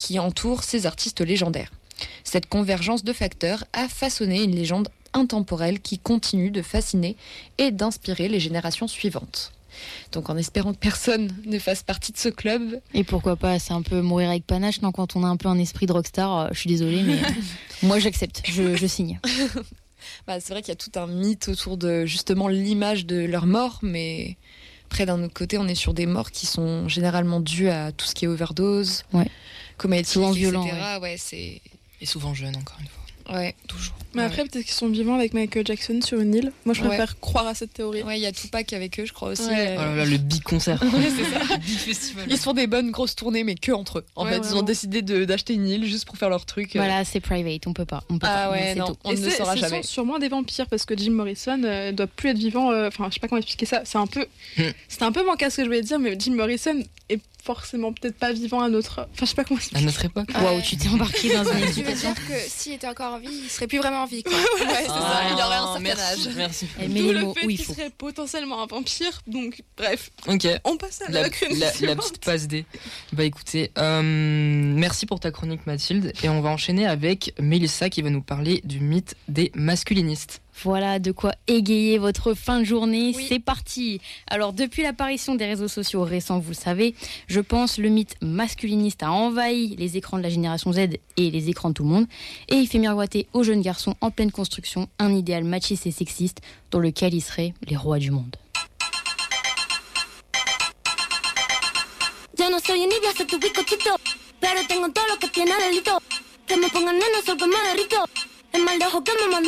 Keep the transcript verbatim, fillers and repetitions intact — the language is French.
qui entourent ces artistes légendaires. Cette convergence de facteurs a façonné une légende intemporelle qui continue de fasciner et d'inspirer les générations suivantes. Donc en espérant que personne ne fasse partie de ce club. Et pourquoi pas, c'est un peu mourir avec panache, non, quand on a un peu un esprit de rockstar, euh, je suis désolée, mais moi j'accepte, je, je signe. Bah, c'est vrai qu'il y a tout un mythe autour de justement l'image de leur mort, mais après d'un autre côté, on est sur des morts qui sont généralement dues à tout ce qui est overdose, ouais. comédie, souvent violent, et cetera. Ouais. Ouais, c'est... Et souvent jeunes, encore une fois. Ouais, toujours. Mais après, ouais. peut-être qu'ils sont vivants avec Michael Jackson sur une île. Moi, je préfère ouais. croire à cette théorie. Ouais, il y a Tupac avec eux, je crois aussi. Ouais. Euh... Oh là là, le big concert. Ouais, c'est ça. Big festival. Ils se font des bonnes grosses tournées, mais que entre eux. En ouais, fait, vraiment. Ils ont décidé de, d'acheter une île juste pour faire leur truc. Voilà, c'est private, on peut pas. On peut ah pas, ouais, non, tout. on Et ne c'est, saura ce jamais. sont sûrement des vampires parce que Jim Morrison euh, doit plus être vivant. Enfin, euh, je sais pas comment expliquer ça. C'est un peu, hmm. c'était un peu manqué ce que je voulais dire, mais Jim Morrison est forcément peut-être pas vivant à notre, enfin, je sais pas comment expliquer. À notre époque. Waouh, wow, tu t'es embarqué dans une Tu veux dire que s'il était encore en vie, il serait plus vraiment en vie, quoi. Ouais, c'est Ah, ça. Il aurait un certain merci, âge. Merci. Elle met D'où les le mots fait où il qu'il faut. serait potentiellement un vampire. Donc, bref, Ok. on passe à La, la chronique. la, la petite passe D. Bah écoutez, euh, merci pour ta chronique Mathilde. Et on va enchaîner avec Mélissa qui va nous parler du mythe des masculinistes. Voilà de quoi égayer votre fin de journée, oui. C'est parti. Alors depuis l'apparition des réseaux sociaux récents, vous le savez, je pense le mythe masculiniste a envahi les écrans de la génération Z et les écrans de tout le monde, et il fait miroiter aux jeunes garçons en pleine construction un idéal machiste et sexiste dans lequel ils seraient les rois du monde. Yo no soy envidia, soy tu bizcochito, pero tengo todo lo que tiene delito. Que me pongan nena, sol que me derrito. El mal de ojo que me manda